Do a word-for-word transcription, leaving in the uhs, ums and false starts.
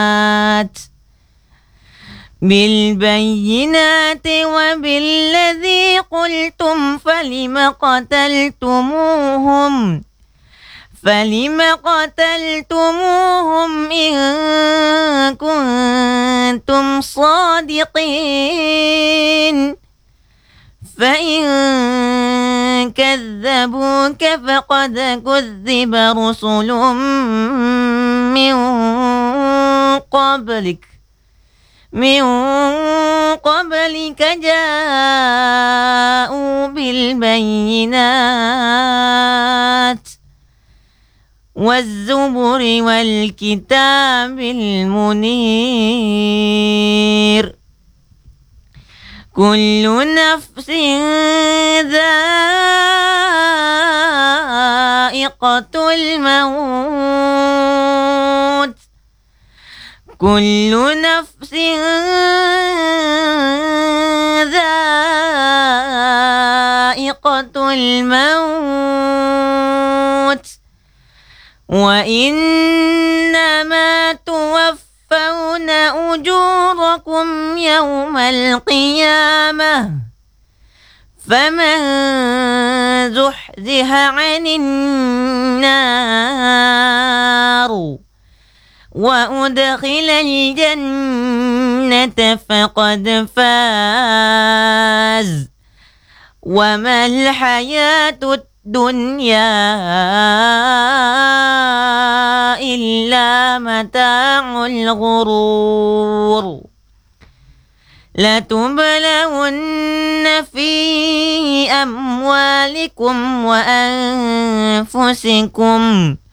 بالبينات وبالذي قلتم فلم قتلتموهم فلم قتلتموهم إن كنتم صادقين فإن كذبوك فقد كذب رسل من قبلك من قبلك جاءوا بالبينات والزبر والكتاب المنير كل نفس ذائقة الموت كل نفس ذائقة الموت وإنما توفون أجوركم يوم القيامة فمن زحزح عن النار وأدخل الجنة فقد فاز وما الحياة الدنيا إلا متاع الغرور لتبلون في أموالكم وأنفسكم